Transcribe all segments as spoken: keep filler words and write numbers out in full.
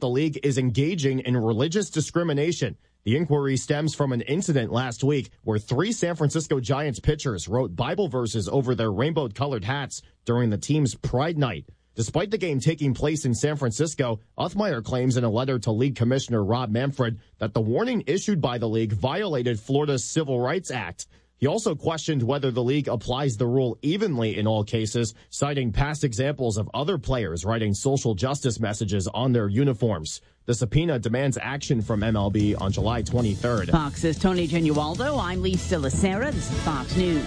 the league is engaging in religious discrimination. The inquiry stems from an incident last week where three San Francisco Giants pitchers wrote Bible verses over their rainbow-colored hats during the team's Pride Night. Despite the game taking place in San Francisco, Uthmeyer claims in a letter to League Commissioner Rob Manfred that the warning issued by the league violated Florida's Civil Rights Act. He also questioned whether the league applies the rule evenly in all cases, citing past examples of other players writing social justice messages on their uniforms. The subpoena demands action from M L B on July twenty-third. Fox's Tony Genualdo. I'm Lisa Lacera. This is Fox News.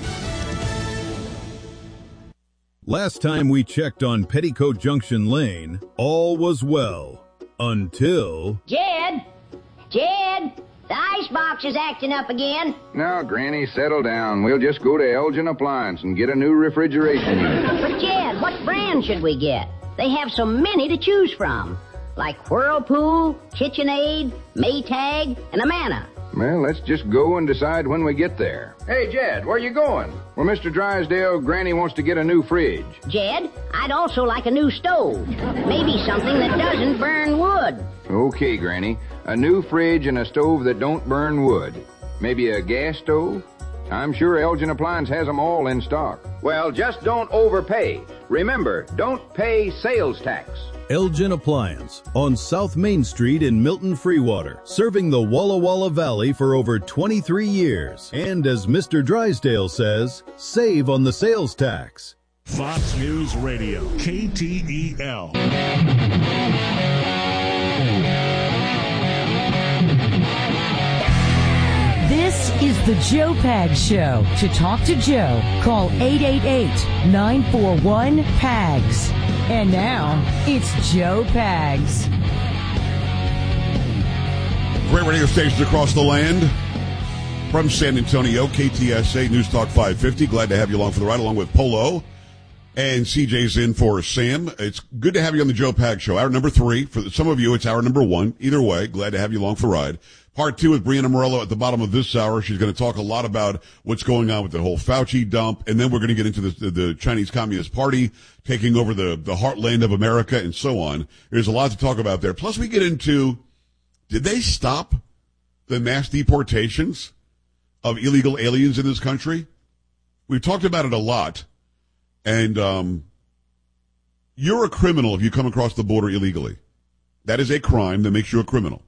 Last time we checked on Petticoat Junction Lane, all was well. Until... Jed! Jed! The icebox is acting up again. Now, Granny, settle down. We'll just go to Elgin Appliance and get a new refrigeration unit. But, Jed, what brand should we get? They have so many to choose from. Like Whirlpool, KitchenAid, Maytag, and Amana. Well, let's just go and decide when we get there. Hey, Jed, where you going? Well, Mister Drysdale, Granny wants to get a new fridge. Jed, I'd also like a new stove. Maybe something that doesn't burn wood. Okay, Granny. A new fridge and a stove that don't burn wood. Maybe a gas stove? I'm sure Elgin Appliance has them all in stock. Well, just don't overpay. Remember, don't pay sales tax. Elgin Appliance on South Main Street in Milton Freewater, serving the Walla Walla Valley for over twenty-three years. And as Mister Drysdale says, save on the sales tax. Fox News Radio, K T E L. This is the Joe Pags Show. To talk to Joe, call eight eight eight, nine four one, P A G S. And now, it's Joe Pags. Great radio stations across the land. From San Antonio, K T S A News Talk five fifty. Glad to have you along for the ride, along with Polo. And C J's in for Sam. It's good to have you on the Joe Pags Show. Hour number three. For some of you, it's hour number one. Either way, glad to have you along for the ride. Part two with Brianna Morello at the bottom of this hour. She's going to talk a lot about what's going on with the whole Fauci dump. And then we're going to get into the, the Chinese Communist Party taking over the, the heartland of America and so on. There's a lot to talk about there. Plus, we get into, did they stop the mass deportations of illegal aliens in this country? We've talked about it a lot. And um, you're a criminal if you come across the border illegally. That is a crime that makes you a criminal.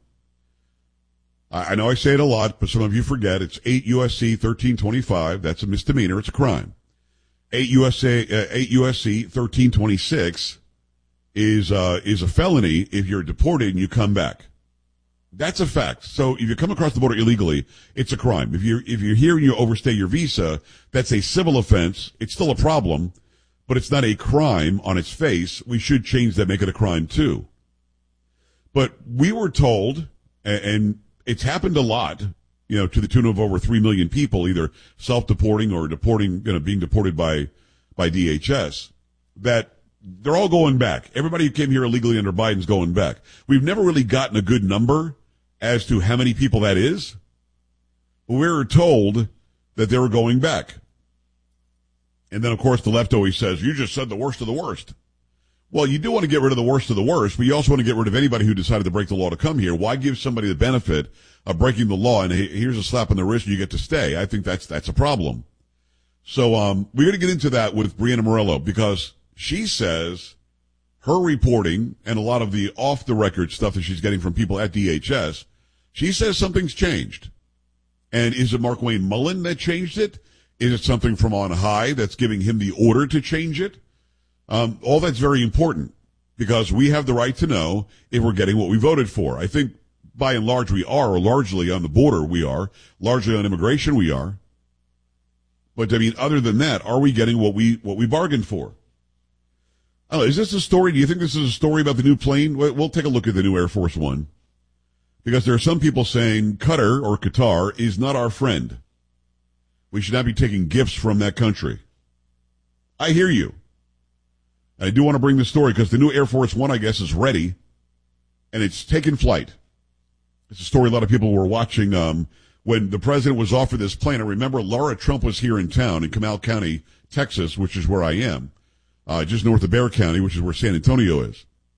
I know I say it a lot, but some of you forget. It's eight U S C thirteen twenty-five. That's a misdemeanor. It's a crime. eight U S C, uh, eight U S C thirteen twenty-six is, uh, is a felony if you're deported and you come back. That's a fact. So if you come across the border illegally, it's a crime. If you're, if you're here and you overstay your visa, that's a civil offense. It's still a problem, but it's not a crime on its face. We should change that, make it a crime too. But we were told, and, and it's happened a lot, you know, to the tune of over three million people, either self-deporting or deporting, you know, being deported by, by D H S, that they're all going back. Everybody who came here illegally under Biden's going back. We've never really gotten a good number as to how many people that is. We were told that they were going back. And then, of course, the left always says, you just said the worst of the worst. Well, you do want to get rid of the worst of the worst, but you also want to get rid of anybody who decided to break the law to come here. Why give somebody the benefit of breaking the law and here's a slap on the wrist and you get to stay? I think that's that's a problem. So um we're going to get into that with Brianna Morello because she says her reporting and a lot of the off-the-record stuff that she's getting from people at D H S, she says something's changed. And is it Mark Wayne Mullen that changed it? Is it something from on high that's giving him the order to change it? Um, all that's very important because we have the right to know if we're getting what we voted for. I think by and large we are, or largely on the border we are, largely on immigration we are. But I mean, other than that, are we getting what we, what we bargained for? I don't know, is this a story? Do you think this is a story about the new plane? We'll take a look at the new Air Force One. Because there are some people saying Qatar or Qatar is not our friend. We should not be taking gifts from that country. I hear you. I do want to bring this story because the new Air Force One, I guess, is ready, and it's taken flight. It's a story a lot of people were watching um, when the president was offered this plane. I remember Laura Trump was here in town in Comal County, Texas, which is where I am, uh, just north of Bexar County, which is where San Antonio is.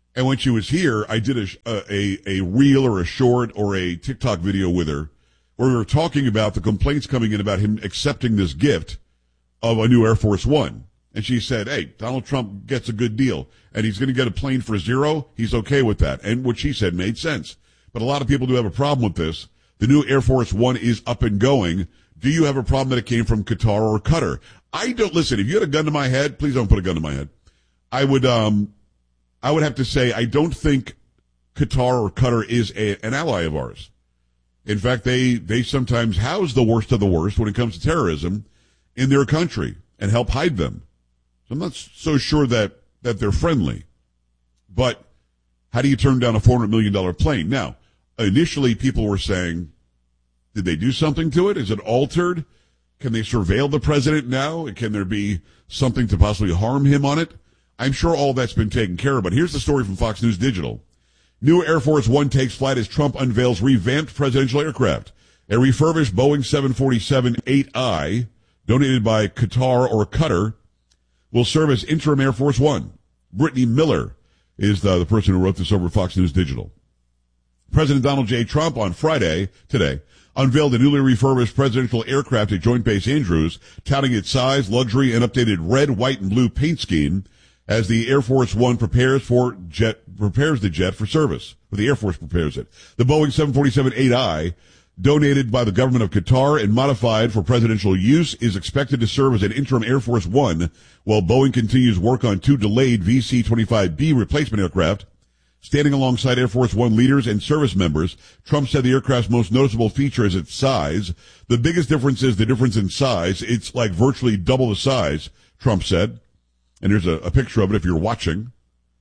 And when she was here, I did a, a, a reel or a short or a TikTok video with her where we were talking about the complaints coming in about him accepting this gift of a new Air Force One. And she said, hey, Donald Trump gets a good deal and he's going to get a plane for zero. He's okay with that. And what she said made sense. But a lot of people do have a problem with this. The new Air Force One is up and going. Do you have a problem that it came from Qatar or Qatar? I don't, listen, if you had a gun to my head, please don't put a gun to my head. I would, um, I would have to say I don't think Qatar or Qatar is a, an ally of ours. In fact, they, they sometimes house the worst of the worst when it comes to terrorism in their country and help hide them. So I'm not so sure that, that they're friendly. But how do you turn down a four hundred million dollars plane? Now, initially people were saying, did they do something to it? Is it altered? Can they surveil the president now? Can there be something to possibly harm him on it? I'm sure all that's been taken care of, but here's the story from Fox News Digital. New Air Force One takes flight as Trump unveils revamped presidential aircraft. A refurbished Boeing seven forty-seven eight I, donated by Qatar or Qatar, will serve as interim Air Force One. Brittany Miller is the, the person who wrote this over Fox News Digital. President Donald J. Trump on Friday, today, unveiled a newly refurbished presidential aircraft at Joint Base Andrews, touting its size, luxury, and updated red, white, and blue paint scheme as the Air Force One prepares for jet, prepares the jet for service. Or the Air Force prepares it. The Boeing seven forty-seven eight I, donated by the government of Qatar and modified for presidential use, is expected to serve as an interim Air Force One while Boeing continues work on two delayed V C twenty-five B replacement aircraft. Standing alongside Air Force One leaders and service members, Trump said the aircraft's most noticeable feature is its size. The biggest difference is the difference in size. It's like virtually double the size, Trump said. And there's a, a picture of it if you're watching,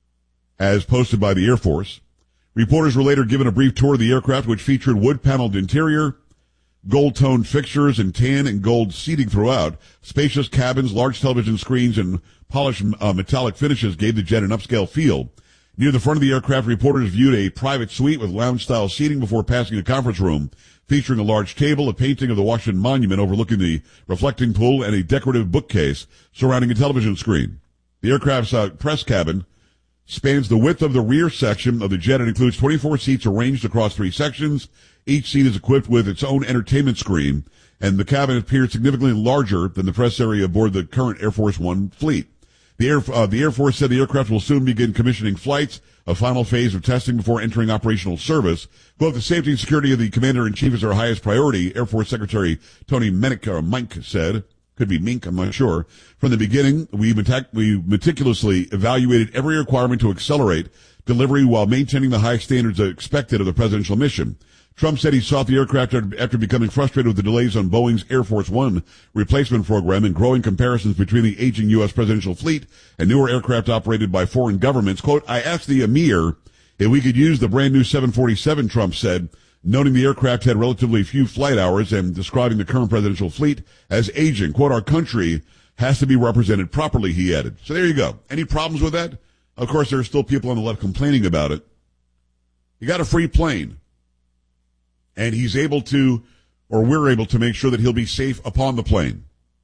as posted by the Air Force. Reporters were later given a brief tour of the aircraft, which featured wood-paneled interior, gold-toned fixtures, and tan and gold seating throughout. Spacious cabins, large television screens, and polished uh, metallic finishes gave the jet an upscale feel. Near the front of the aircraft, reporters viewed a private suite with lounge-style seating before passing a conference room, featuring a large table, a painting of the Washington Monument overlooking the reflecting pool, and a decorative bookcase surrounding a television screen. The aircraft's uh, press cabin spans the width of the rear section of the jet and includes twenty-four seats arranged across three sections. Each seat is equipped with its own entertainment screen, and the cabin appears significantly larger than the press area aboard the current Air Force One fleet. The Air, uh, the Air Force said the aircraft will soon begin commissioning flights, a final phase of testing before entering operational service. Quote, the safety and security of the Commander-in-Chief is our highest priority, Air Force Secretary Tony Minick, or Mink said. Could be Mink, I'm not sure. From the beginning, we, metic- we meticulously evaluated every requirement to accelerate delivery while maintaining the high standards expected of the presidential mission. Trump said he sought the aircraft after becoming frustrated with the delays on Boeing's Air Force One replacement program and growing comparisons between the aging U S presidential fleet and newer aircraft operated by foreign governments. Quote, I asked the Emir if we could use the brand new seven forty-seven, Trump said, noting the aircraft had relatively few flight hours and describing the current presidential fleet as aging. Quote, our country has to be represented properly, he added. So there you go. Any problems with that? Of course, there are still people on the left complaining about it. You got a free plane. And he's able to, or we're able to make sure that he'll be safe upon the plane.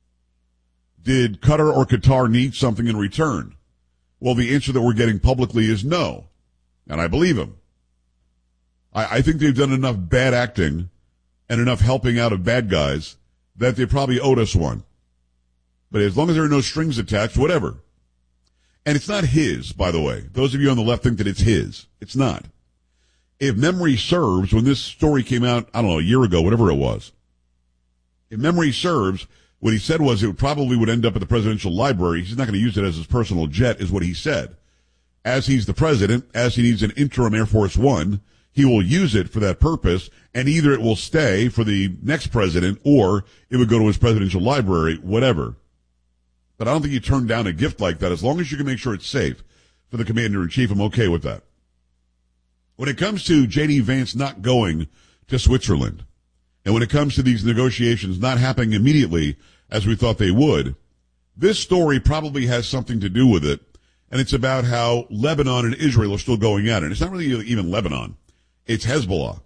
Did Qatar or Qatar need something in return? Well, the answer that we're getting publicly is no. And I believe him. I, I think they've done enough bad acting and enough helping out of bad guys that they probably owed us one. But as long as there are no strings attached, whatever. And it's not his, by the way. Those of you on the left think that it's his. It's not. If memory serves, when this story came out, I don't know, a year ago, whatever it was, if memory serves, what he said was it probably would end up at the presidential library. He's not going to use it as his personal jet, is what he said. As he's the president, as he needs an interim Air Force One, he will use it for that purpose, and either it will stay for the next president or it would go to his presidential library, whatever. But I don't think you turn down a gift like that. As long as you can make sure it's safe for the commander-in-chief, I'm okay with that. When it comes to J D. Vance not going to Switzerland, and when it comes to these negotiations not happening immediately as we thought they would, this story probably has something to do with it, and it's about how Lebanon and Israel are still going at it. It's not really even Lebanon. It's Hezbollah.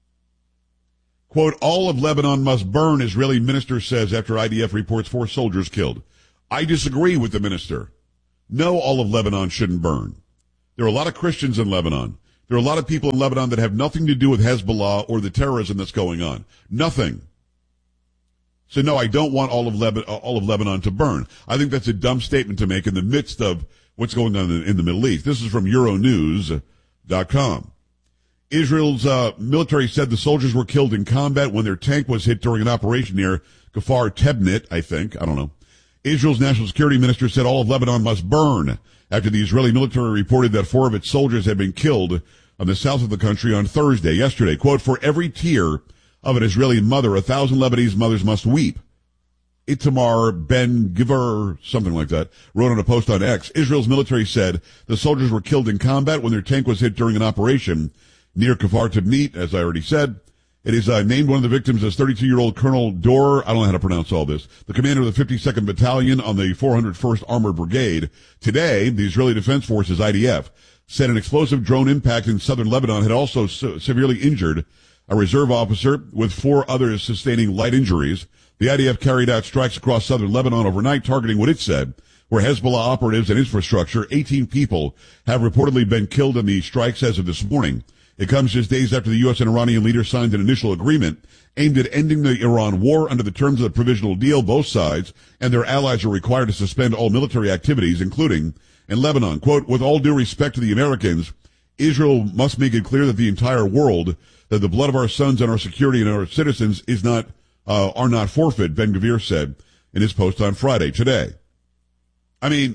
Quote, all of Lebanon must burn, Israeli minister says after I D F reports four soldiers killed. I disagree with the minister. No, all of Lebanon shouldn't burn. There are a lot of Christians in Lebanon. There are a lot of people in Lebanon that have nothing to do with Hezbollah or the terrorism that's going on. Nothing. So no, I don't want all of Lebanon, all of Lebanon to burn. I think that's a dumb statement to make in the midst of what's going on in the Middle East. This is from Euronews dot com. Israel's uh, military said the soldiers were killed in combat when their tank was hit during an operation near Kfar Tebnit, I think. I don't know. Israel's national security minister said all of Lebanon must burn after the Israeli military reported that four of its soldiers had been killed on the south of the country on Thursday, yesterday. Quote, for every tear of an Israeli mother, a thousand Lebanese mothers must weep. Itamar Ben-Gvir, something like that, wrote on a post on X. Israel's military said the soldiers were killed in combat when their tank was hit during an operation near Kfar Tebnit, as I already said. It is uh, named one of the victims as thirty-two-year-old Colonel Dor. I don't know how to pronounce all this. The commander of the fifty-second Battalion on the four hundred first Armored Brigade. Today, the Israeli Defense Forces, I D F, said an explosive drone impact in southern Lebanon had also se- severely injured a reserve officer, with four others sustaining light injuries. The I D F carried out strikes across southern Lebanon overnight, targeting what it said were Hezbollah operatives and infrastructure. eighteen people have reportedly been killed in the strikes as of this morning. It comes just days after the U S and Iranian leaders signed an initial agreement aimed at ending the Iran war under the terms of the provisional deal. Both sides and their allies are required to suspend all military activities, including in Lebanon. Quote, with all due respect to the Americans, Israel must make it clear that the entire world, that the blood of our sons and our security and our citizens is not, uh, are not forfeit, Ben-Gvir said in his post on Friday, today. I mean,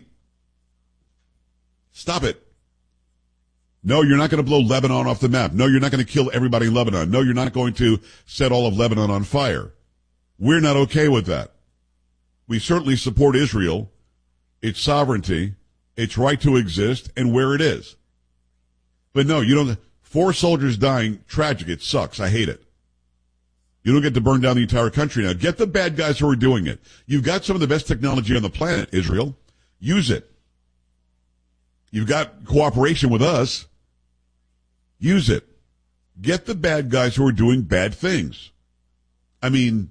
stop it. No, you're not going to blow Lebanon off the map. No, you're not going to kill everybody in Lebanon. No, you're not going to set all of Lebanon on fire. We're not okay with that. We certainly support Israel, its sovereignty, its right to exist, and where it is. But no, you don't. Four soldiers dying, tragic. It sucks. I hate it. You don't get to burn down the entire country now. Get the bad guys who are doing it. You've got some of the best technology on the planet, Israel. Use it. You've got cooperation with us. Use it. Get the bad guys who are doing bad things. I mean,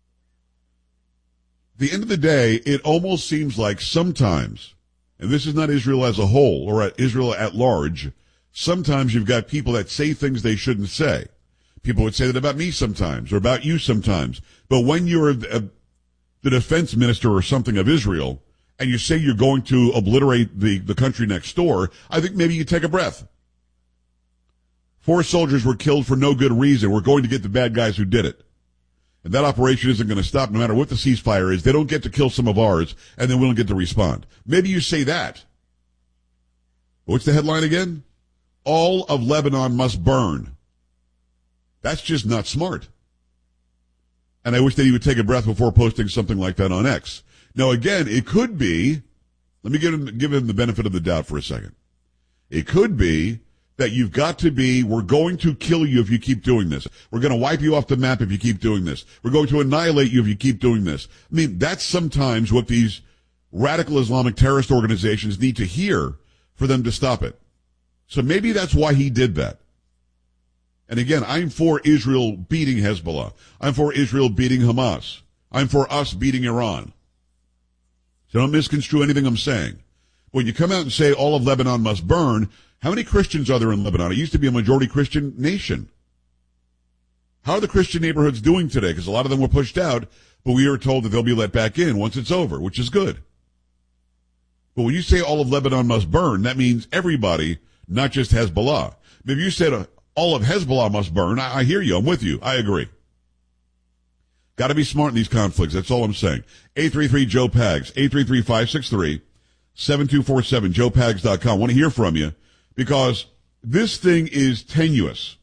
at the end of the day, it almost seems like sometimes, and this is not Israel as a whole or at Israel at large, sometimes you've got people that say things they shouldn't say. People would say that about me sometimes or about you sometimes. But when you're a, a, the defense minister or something of Israel and you say you're going to obliterate the, the country next door, I think maybe you take a breath. Four soldiers were killed for no good reason. We're going to get the bad guys who did it. And that operation isn't going to stop no matter what the ceasefire is. They don't get to kill some of ours, and then we don't get to respond. Maybe you say that. What's the headline again? All of Lebanon must burn. That's just not smart. And I wish that he would take a breath before posting something like that on X. Now, again, it could be, let me give him, give him the benefit of the doubt for a second. It could be that you've got to be, we're going to kill you if you keep doing this. We're going to wipe you off the map if you keep doing this. We're going to annihilate you if you keep doing this. I mean, that's sometimes what these radical Islamic terrorist organizations need to hear for them to stop it. So maybe that's why he did that. And again, I'm for Israel beating Hezbollah. I'm for Israel beating Hamas. I'm for us beating Iran. So don't misconstrue anything I'm saying. When you come out and say all of Lebanon must burn, how many Christians are there in Lebanon? It used to be a majority Christian nation. How are the Christian neighborhoods doing today? Because a lot of them were pushed out, but we are told that they'll be let back in once it's over, which is good. But when you say all of Lebanon must burn, that means everybody, not just Hezbollah. If you said uh, all of Hezbollah must burn, I, I hear you. I'm with you. I agree. Got to be smart in these conflicts. That's all I'm saying. eight three three Joe Pags, eight three three, five six three, seven two four seven, joe pags dot com. I want to hear from you because this thing is tenuous.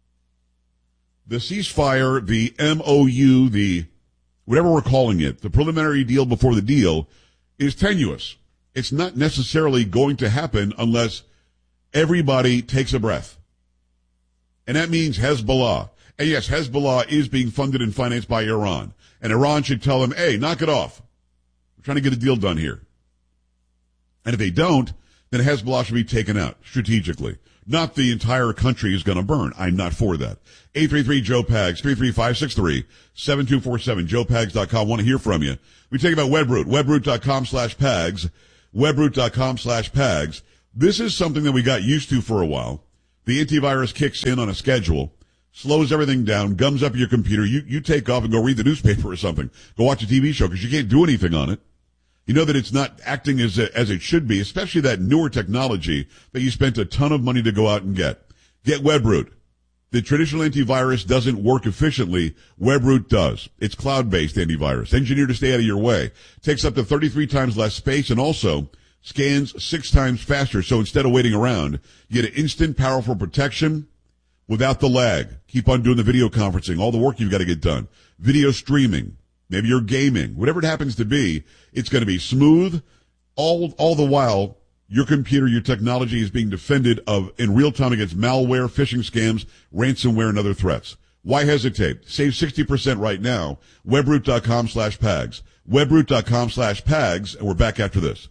The ceasefire, the M O U, the whatever we're calling it, the preliminary deal before the deal is tenuous. It's not necessarily going to happen unless everybody takes a breath. And that means Hezbollah. And yes, Hezbollah is being funded and financed by Iran. And Iran should tell them, hey, knock it off. We're trying to get a deal done here. And if they don't, then Hezbollah should be taken out strategically. Not the entire country is going to burn. I'm not for that. eight three three Joe Pags, three three five six three, seven two four seven, joe pags dot com. Want to hear from you. We take about Webroot, webroot dot com slash Pags, webroot dot com slash Pags. This is something that we got used to for a while. The antivirus kicks in on a schedule, slows everything down, gums up your computer. You, you take off and go read the newspaper or something. Go watch a T V show because you can't do anything on it. You know that it's not acting as, as it should be, especially that newer technology that you spent a ton of money to go out and get. Get WebRoot. The traditional antivirus doesn't work efficiently. WebRoot does. It's cloud-based antivirus, engineered to stay out of your way. Takes up to thirty-three times less space and also scans six times faster. So instead of waiting around, you get an instant, powerful protection without the lag. Keep on doing the video conferencing, all the work you've got to get done. Video streaming. Maybe you're gaming. Whatever it happens to be, it's going to be smooth. All, all the while, your computer, your technology is being defended of in real time against malware, phishing scams, ransomware, and other threats. Why hesitate? Save sixty percent right now. Webroot.com slash PAGS. Webroot.com slash PAGS. And we're back after this.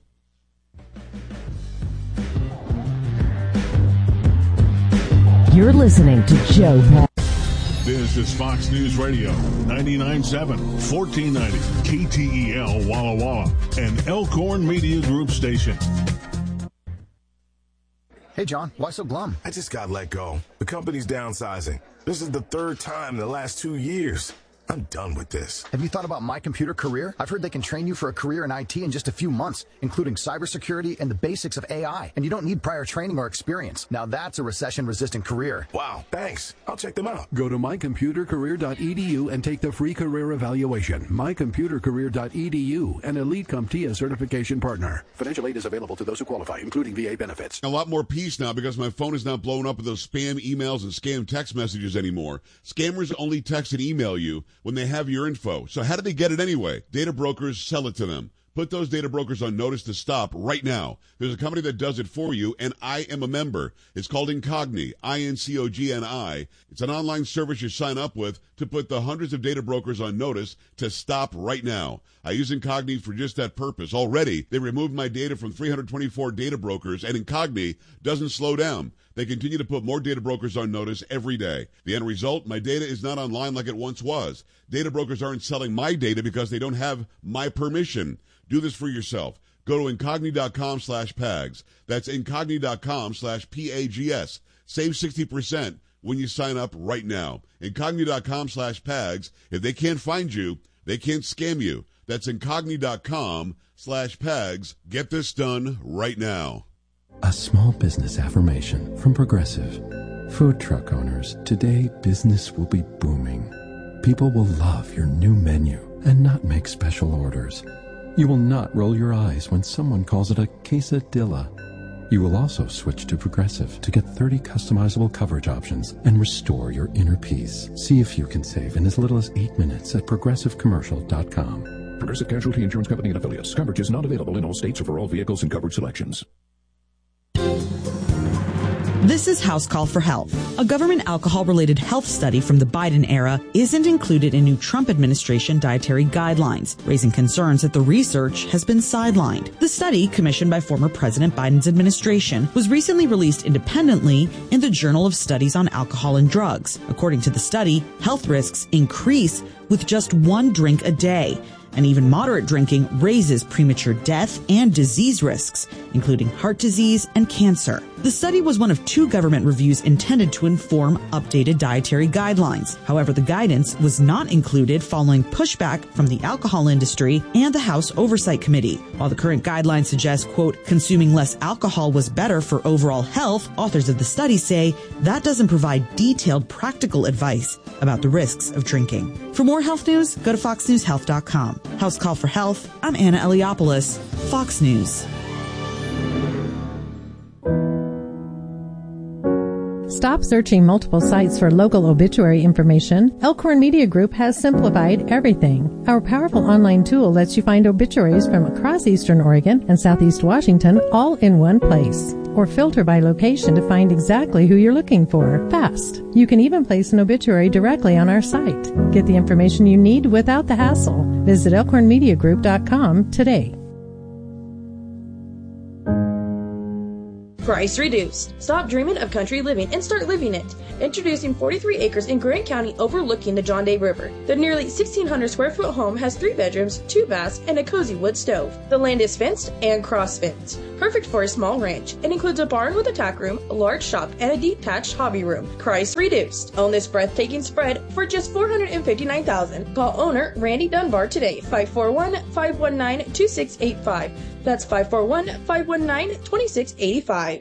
You're listening to Joe Pags. This is Fox News Radio, ninety-nine point seven, fourteen ninety, K T E L Walla Walla, and Elkhorn Media Group station. Hey, John, why so glum? I just got let go. The company's downsizing. This is the third time in the last two years. I'm done with this. Have you thought about My Computer Career? I've heard they can train you for a career in I T in just a few months, including cybersecurity and the basics of A I. And you don't need prior training or experience. Now that's a recession-resistant career. Wow, thanks. I'll check them out. Go to my computer career dot e d u and take the free career evaluation. my computer career dot e d u, an Elite CompTIA certification partner. Financial aid is available to those who qualify, including V A benefits. A lot more peace now because my phone is not blowing up with those spam emails and scam text messages anymore. Scammers only text and email you when they have your info. So how do they get it anyway? Data brokers sell it to them. Put those data brokers on notice to stop right now. There's a company that does it for you, and I am a member. It's called Incogni, I N C O G N I. It's an online service you sign up with to put the hundreds of data brokers on notice to stop right now. I use Incogni for just that purpose. Already, they removed my data from three hundred twenty-four data brokers, and Incogni doesn't slow down. They continue to put more data brokers on notice every day. The end result, my data is not online like it once was. Data brokers aren't selling my data because they don't have my permission. Do this for yourself. Go to incogni.com slash PAGS. That's incogni.com slash P A G S. Save sixty percent when you sign up right now. Incogni.com slash PAGS. If they can't find you, they can't scam you. That's incogni.com slash PAGS. Get this done right now. A small business affirmation from Progressive. Food truck owners, today business will be booming. People will love your new menu and not make special orders. You will not roll your eyes when someone calls it a quesadilla. You will also switch to Progressive to get thirty customizable coverage options and restore your inner peace. See if you can save in as little as eight minutes at progressive commercial dot com. Progressive Casualty Insurance Company and Affiliates. Coverage is not available in all states or for all vehicles and coverage selections. This is House Call for Health. A government alcohol-related health study from the Biden era isn't included in new Trump administration dietary guidelines, raising concerns that the research has been sidelined. The study, commissioned by former President Biden's administration, was recently released independently in the Journal of Studies on Alcohol and Drugs. According to the study, health risks increase with just one drink a day. And even moderate drinking raises premature death and disease risks, including heart disease and cancer. The study was one of two government reviews intended to inform updated dietary guidelines. However, the guidance was not included following pushback from the alcohol industry and the House Oversight Committee. While the current guidelines suggest, quote, consuming less alcohol was better for overall health, authors of the study say that doesn't provide detailed practical advice about the risks of drinking. For more health news, go to fox news health dot com. House Call for Health, I'm Anna Eliopoulos, Fox News. Stop searching multiple sites for local obituary information. Elkhorn Media Group has simplified everything. Our powerful online tool lets you find obituaries from across Eastern Oregon and Southeast Washington all in one place. Or filter by location to find exactly who you're looking for, fast. You can even place an obituary directly on our site. Get the information you need without the hassle. Visit elkhorn media group dot com today. Price reduced. Stop dreaming of country living and start living it. Introducing forty-three acres in Grant County overlooking the John Day River. The nearly sixteen hundred square foot home has three bedrooms, two baths, and a cozy wood stove. The land is fenced and cross-fenced. Perfect for a small ranch. It includes a barn with a tack room, a large shop, and a detached hobby room. Price reduced. Own this breathtaking spread for just four hundred fifty-nine thousand dollars. Call owner Randy Dunbar today, five four one, five one nine, two six eight five. That's five four one, five one nine, two six eight five.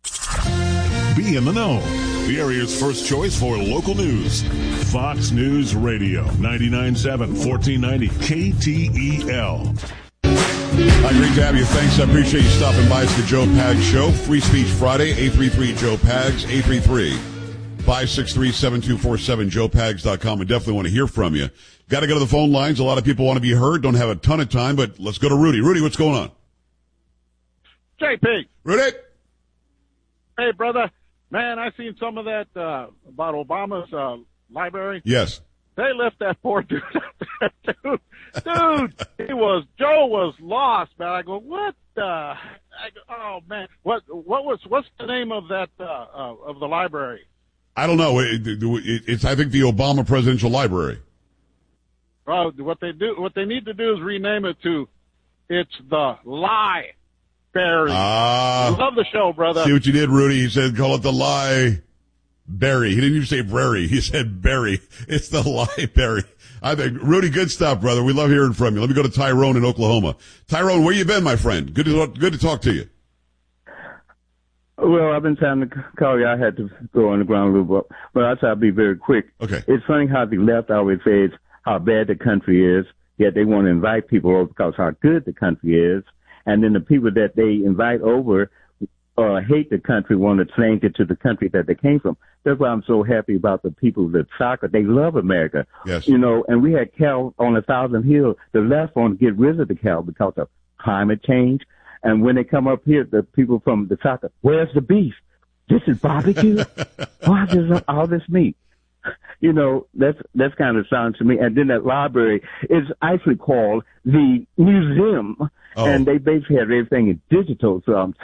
Be in the know. The area's first choice for local news. Fox News Radio, ninety-nine point seven, fourteen ninety K T E L. Hi, great to have you. Thanks. I appreciate you stopping by. It's the Joe Pags Show. Free Speech Friday, eight three three Joe Pags, eight three three, five six three, seven two four seven, joe pags dot com. We definitely want to hear from you. Got to go to the phone lines. A lot of people want to be heard. Don't have a ton of time, but let's go to Rudy. Rudy, what's going on? J P. Rudy. Hey, brother. Man, I seen some of that uh, about Obama's uh, library. Yes. They left that poor dude up there, dude. Dude, he was, Joe was lost, man. I go, what the, I go, oh, man. What, what was, what's the name of that, uh, uh of the library? I don't know. It, it, it's, I think, the Obama Presidential Library. Well, what they do, what they need to do is rename it to, it's the Lie Berry. Ah. Love the show, brother. See what you did, Rudy. He said, call it the Lie Berry. He didn't even say Berry. He said Berry. It's the Lie Berry. I think, Rudy, good stuff, brother. We love hearing from you. Let me go to Tyrone in Oklahoma. Tyrone, where you been, my friend? Good to, good to talk to you. Well, I've been trying to call you. I had to go on the ground a little bit, but I'll try to be very quick. Okay. It's funny how the left always says how bad the country is, yet they want to invite people over because how good the country is. And then the people that they invite over uh, hate the country, want to change it to the country that they came from. That's why I'm so happy about the people that soccer. They love America. Yes. You know, and we had Cal on a Thousand Hill. The left want to get rid of the Cal because of climate change. And when they come up here, the people from the soccer, where's the beef? This is barbecue? Why is all this meat? You know, that's, that's kind of sounds to me. And then that library is actually called the museum. Oh. And they basically have everything in digital, so I'm,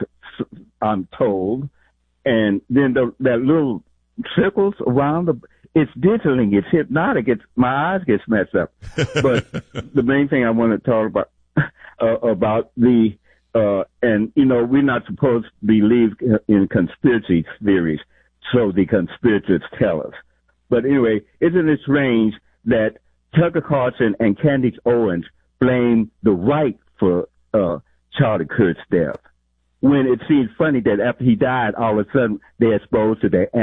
I'm told. And then the, that little circles around the, it's digitaling, it's hypnotic, it's, my eyes get messed up. But the main thing I want to talk about, uh, about the, uh, and you know, we're not supposed to believe in conspiracy theories, so the conspirators tell us. But anyway, isn't it strange that Tucker Carlson and Candace Owens blame the right for uh Charlie Kirk's death, when it seems funny that after he died, all of a sudden they're exposed to their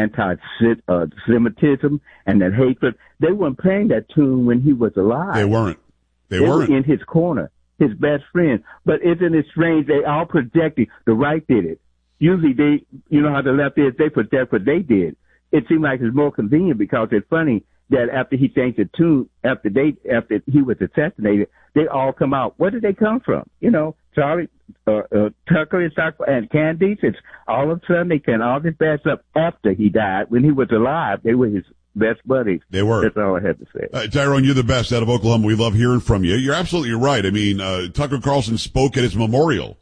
anti-Semitism and that hatred. They weren't playing that tune when he was alive. They weren't. They, they weren't. were in his corner, his best friend. But isn't it strange? They all projected. The right did it. Usually they, you know how the left is, they project what they did. It seemed like it's more convenient because it's funny that after he changed the tune, after they, after he was assassinated, they all come out. Where did they come from? You know, Charlie, uh, uh, Tucker and, and Candace, it's all of a sudden they can all this bad stuff after he died. When he was alive, they were his best buddies. They were. That's all I had to say. Uh, Tyrone, you're the best out of Oklahoma. We love hearing from you. You're absolutely right. I mean, uh, Tucker Carlson spoke at his memorial.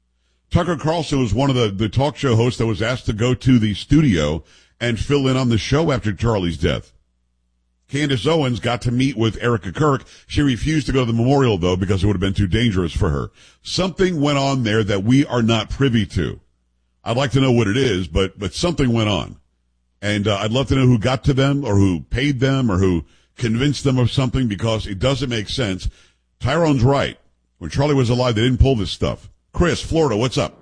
Tucker Carlson was one of the, the talk show hosts that was asked to go to the studio and fill in on the show after Charlie's death. Candace Owens got to meet with Erica Kirk. She refused to go to the memorial, though, because it would have been too dangerous for her. Something went on there that we are not privy to. I'd like to know what it is, but, but something went on. And uh, I'd love to know who got to them or who paid them or who convinced them of something, because it doesn't make sense. Tyrone's right. When Charlie was alive, they didn't pull this stuff. Chris, Florida, what's up?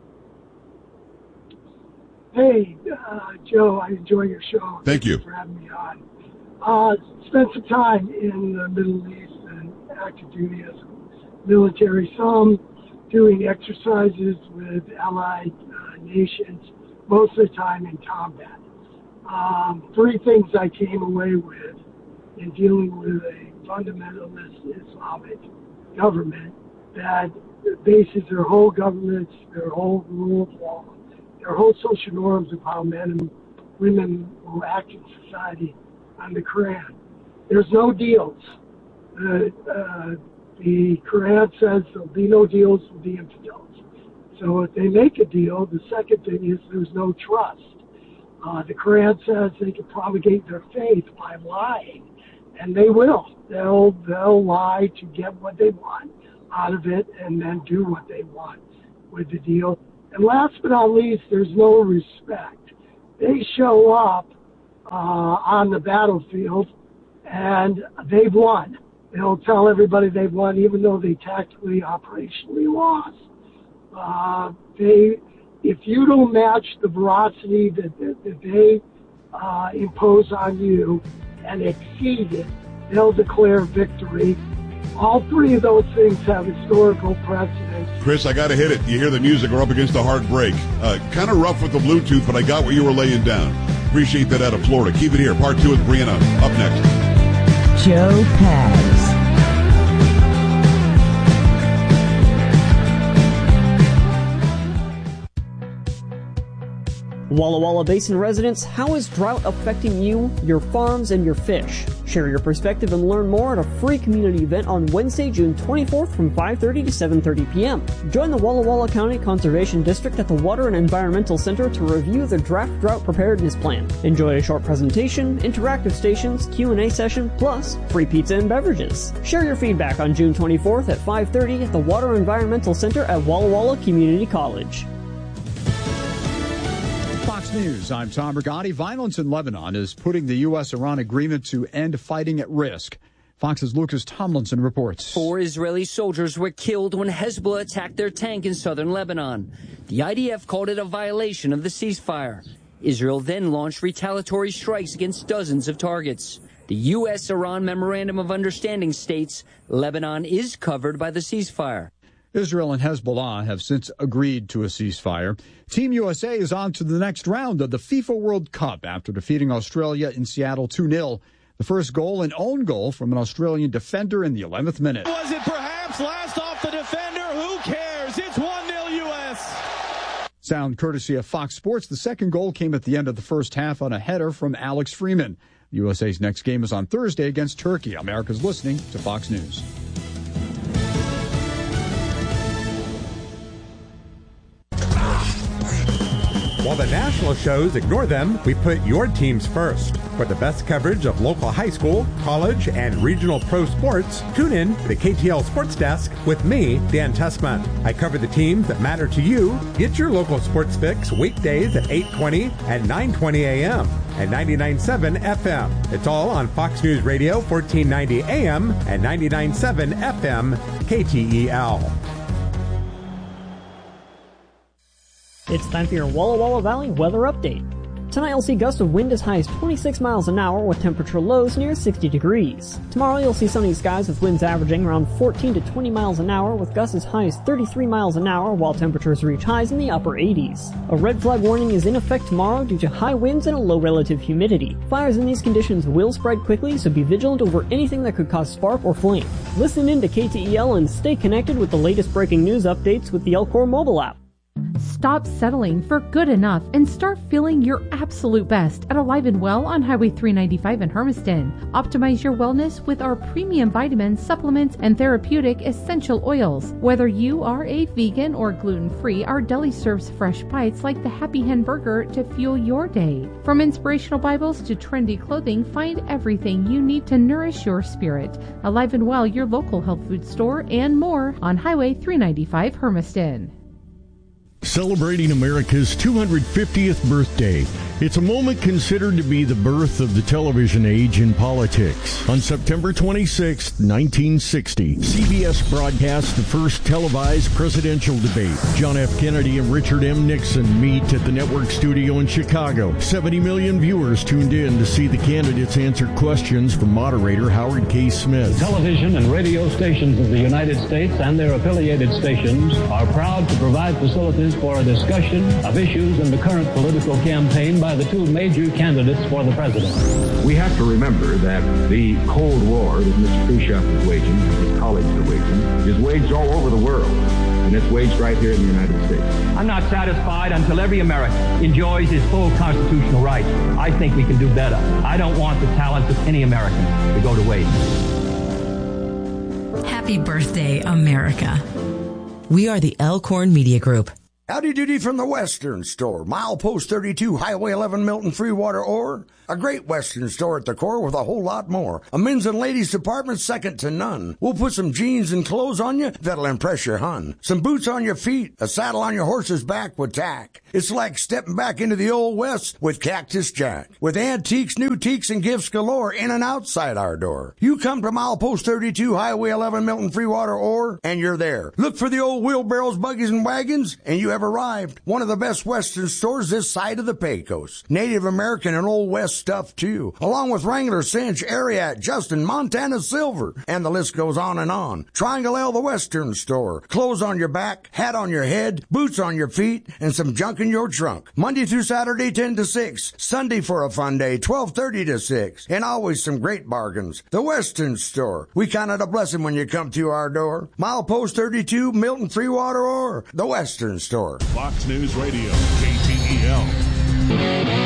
Hey, uh, Joe, I enjoy your show. Thank you. Thanks for having me on. Uh, spent some time in the Middle East and active duty as a military, some doing exercises with allied uh, nations, most of the time in combat. Um, three things I came away with in dealing with a fundamentalist Islamic government that bases their whole governments, their whole rule of law, their whole social norms of how men and women will act in society on the Quran. There's no deals. Uh, uh, the Quran says there'll be no deals with the infidels. So if they make a deal, the second thing is there's no trust. Uh, the Quran says they can propagate their faith by lying, and they will. They'll they'll lie to get what they want out of it, and then do what they want with the deal. And last but not least, there's no respect. They show up uh, on the battlefield, and they've won. They'll tell everybody they've won, even though they tactically, operationally lost. Uh, they, if you don't match the veracity that, that, that they uh, impose on you and exceed it, they'll declare victory. All three of those things have historical precedence. Chris, I got to hit it. You hear the music. We're up against a hard break. Uh, kind of rough with the Bluetooth, but I got what you were laying down. Appreciate that out of Florida. Keep it here. Part two with Brianna. Up next. Joe Pags. Walla Walla Basin residents, how is drought affecting you, your farms, and your fish? Share your perspective and learn more at a free community event on Wednesday, June twenty-fourth from five thirty to seven thirty p.m. Join the Walla Walla County Conservation District at the Water and Environmental Center to review the draft drought preparedness plan. Enjoy a short presentation, interactive stations, Q and A session, plus free pizza and beverages. Share your feedback on June twenty-fourth at five thirty at the Water and Environmental Center at Walla Walla Community College. Fox News, I'm Tom Rigotti. Violence in Lebanon is putting the U S Iran agreement to end fighting at risk. Fox's Lucas Tomlinson reports. Four Israeli soldiers were killed when Hezbollah attacked their tank in southern Lebanon. The I D F called it a violation of the ceasefire. Israel then launched retaliatory strikes against dozens of targets. The U S-Iran Memorandum of Understanding states Lebanon is covered by the ceasefire. Israel and Hezbollah have since agreed to a ceasefire. Team U S A is on to the next round of the FIFA World Cup after defeating Australia in Seattle two nil. The first goal, an own goal from an Australian defender in the eleventh minute. Was it perhaps last off the defender? Who cares? It's one nil U S. Sound courtesy of Fox Sports. The second goal came at the end of the first half on a header from Alex Freeman. U S A's next game is on Thursday against Turkey. America's listening to Fox News. While the national shows ignore them, we put your teams first. For the best coverage of local high school, college, and regional pro sports, tune in to the K T L Sports Desk with me, Dan Tessman. I cover the teams that matter to you. Get your local sports fix weekdays at eight twenty and nine twenty a.m. and ninety-nine point seven F M. It's all on Fox News Radio, fourteen ninety A M and ninety-nine point seven F M, K T E L. It's time for your Walla Walla Valley weather update. Tonight you'll see gusts of wind as high as twenty-six miles an hour with temperature lows near sixty degrees. Tomorrow you'll see sunny skies with winds averaging around fourteen to twenty miles an hour with gusts as high as thirty-three miles an hour while temperatures reach highs in the upper eighties. A red flag warning is in effect tomorrow due to high winds and a low relative humidity. Fires in these conditions will spread quickly, so be vigilant over anything that could cause spark or flame. Listen in to K T E L and stay connected with the latest breaking news updates with the Elcor mobile app. Stop settling for good enough and start feeling your absolute best at Alive and Well on Highway three ninety-five in Hermiston. Optimize your wellness with our premium vitamins, supplements, and therapeutic essential oils. Whether you are a vegan or gluten-free, our deli serves fresh bites like the Happy Hen Burger to fuel your day. From inspirational Bibles to trendy clothing, find everything you need to nourish your spirit. Alive and Well, your local health food store, and more on Highway three ninety-five Hermiston. Celebrating America's two hundred fiftieth birthday. It's a moment considered to be the birth of the television age in politics. On September twenty-sixth, nineteen sixty, C B S broadcast the first televised presidential debate. John F. Kennedy and Richard M. Nixon meet at the network studio in Chicago. seventy million viewers tuned in to see the candidates answer questions from moderator Howard K. Smith. Television and radio stations of the United States and their affiliated stations are proud to provide facilities for a discussion of issues in the current political campaign by the two major candidates for the presidency. We have to remember that the Cold War that Mister Khrushchev is waging, his colleagues are waging, is waged all over the world, and it's waged right here in the United States. I'm not satisfied until every American enjoys his full constitutional rights. I think we can do better. I don't want the talents of any American to go to waste. Happy birthday, America. We are the Elkhorn Media Group. Howdy doody from the Western Store. Milepost thirty-two, Highway eleven, Milton, Freewater, or a great Western store at the core with a whole lot more. A men's and ladies department second to none. We'll put some jeans and clothes on you that'll impress your hun. Some boots on your feet, a saddle on your horse's back with tack. It's like stepping back into the Old West with Cactus Jack. With antiques, new teaks, and gifts galore in and outside our door. You come to Milepost thirty-two, Highway eleven, Milton, Freewater, or, and you're there. Look for the old wheelbarrows, buggies, and wagons, and you have arrived. One of the best Western stores this side of the Pecos. Native American and Old West stuff, too. Along with Wrangler, Cinch, Ariat, Justin, Montana Silver, and the list goes on and on. Triangle L, the Western Store. Clothes on your back, hat on your head, boots on your feet, and some junk in your trunk. Monday through Saturday, ten to six. Sunday for a fun day, twelve thirty to six. And always some great bargains. The Western Store. We count it a blessing when you come to our door. Milepost thirty-two, Milton, Freewater, or the Western Store. Fox News Radio, K T E L.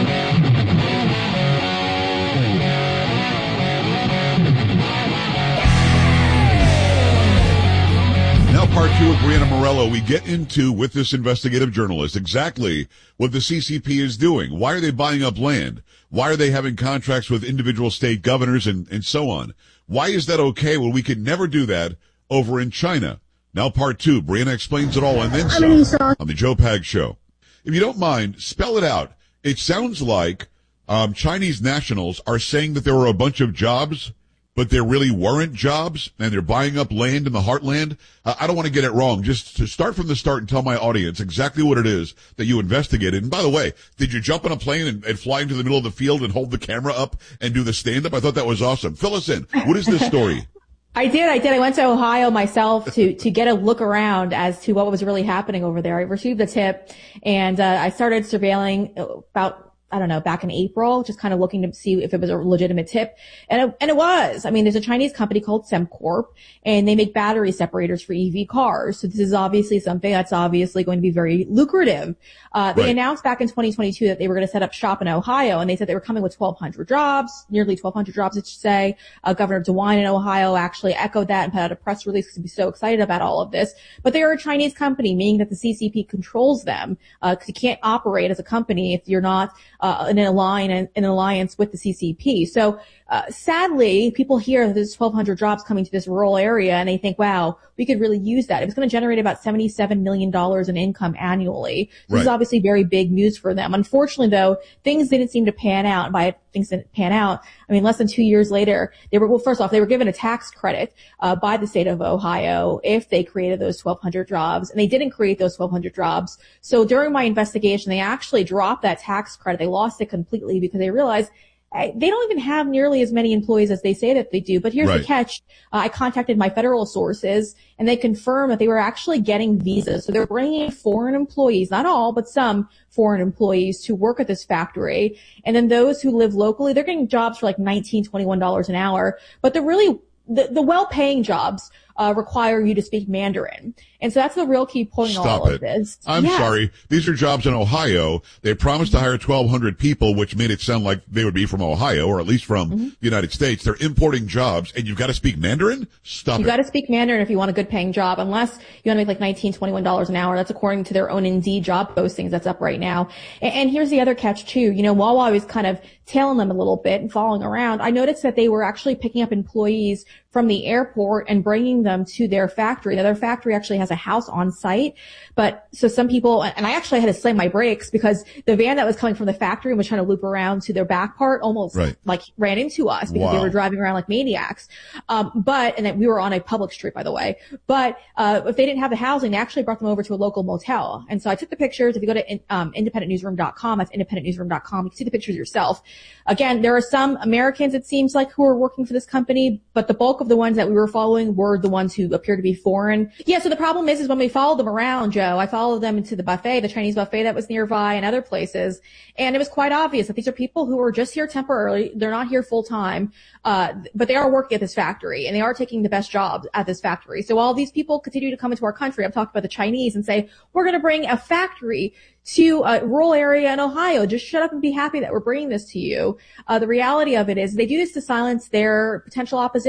Now, part two with Brianna Morello, we get into, with this investigative journalist, exactly what the C C P is doing. Why are they buying up land? Why are they having contracts with individual state governors and, and so on? Why is that okay when we could never do that over in China? Now, part two, Brianna explains it all and then some on the Joe Pag Show. If you don't mind, spell it out. It sounds like um, Chinese nationals are saying that there were a bunch of jobs, but there really weren't jobs, and they're buying up land in the heartland. Uh, I don't want to get it wrong. Just to start from the start and tell my audience exactly what it is that you investigated. And by the way, did you jump on a plane and, and fly into the middle of the field and hold the camera up and do the stand-up? I thought that was awesome. Fill us in. What is this story? I did. I did. I went to Ohio myself to, to get a look around as to what was really happening over there. I received a tip, and uh, I started surveilling about, I don't know, back in April, just kind of looking to see if it was a legitimate tip. And it, and it was. I mean, there's a Chinese company called SemCorp, and they make battery separators for E V cars. So this is obviously something that's obviously going to be very lucrative. Uh, they right. announced back in twenty twenty-two that they were going to set up shop in Ohio, and they said they were coming with twelve hundred jobs, nearly twelve hundred jobs, I should say. Uh, Governor DeWine in Ohio actually echoed that and put out a press release because he's so excited about all of this. But they are a Chinese company, meaning that the C C P controls them, uh, because you can't operate as a company if you're not Uh, in an alliance, in an alliance with the C C P. So, uh, sadly, people hear that there's twelve hundred jobs coming to this rural area and they think, wow, we could really use that. It was going to generate about seventy-seven million dollars in income annually. This right. is obviously very big news for them. Unfortunately, though, things didn't seem to pan out. By things didn't pan out, I mean, less than two years later, they were, well, first off, they were given a tax credit, uh, by the state of Ohio if they created those twelve hundred jobs, and they didn't create those twelve hundred jobs. So during my investigation, they actually dropped that tax credit. They lost it completely because they realized they don't even have nearly as many employees as they say that they do. But here's right. the catch. Uh, I contacted my federal sources, and they confirmed that they were actually getting visas. So they're bringing foreign employees, not all, but some foreign employees to work at this factory. And then those who live locally, they're getting jobs for like nineteen, twenty-one dollars an hour. But they're really, the, the well-paying jobs Uh, require you to speak Mandarin. And so that's the real key point in all it. of this. I'm yes. sorry. These are jobs in Ohio. They promised to hire twelve hundred people, which made it sound like they would be from Ohio, or at least from mm-hmm. the United States. They're importing jobs, and you've got to speak Mandarin? Stop you it. You've got to speak Mandarin if you want a good paying job, unless you want to make like nineteen, twenty-one dollars an hour. That's according to their own Indeed job postings that's up right now. And, and here's the other catch too. You know, while I was kind of tailing them a little bit and following around, I noticed that they were actually picking up employees from the airport and bringing them to their factory. Now, their factory actually has a house on site, but so some people, and I actually had to slam my brakes because the van that was coming from the factory and was trying to loop around to their back part almost right. like ran into us because wow. they were driving around like maniacs. Um, but, and that we were on a public street, by the way, but, uh, if they didn't have the housing, they actually brought them over to a local motel. And so I took the pictures. If you go to, um, independent newsroom dot com, that's independent newsroom dot com, you can see the pictures yourself. Again, there are some Americans, it seems like, who are working for this company, but the bulk of the ones that we were following were the ones who appear to be foreign. Yeah, so the problem is, is when we followed them around, Joe, I followed them into the buffet, the Chinese buffet that was nearby and other places, and it was quite obvious that these are people who are just here temporarily. They're not here full time, uh, but they are working at this factory, and they are taking the best jobs at this factory. So while these people continue to come into our country, I'm talking about the Chinese, and say, we're going to bring a factory to a rural area in Ohio. Just shut up and be happy that we're bringing this to you. Uh, the reality of it is they do this to silence their potential opposition. Anyone